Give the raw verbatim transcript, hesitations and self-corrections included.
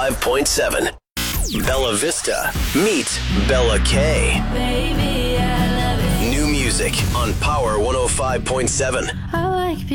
five point seven. Bella Vista meets Bella K. Baby, I love it. New music on Power one oh five point seven. I like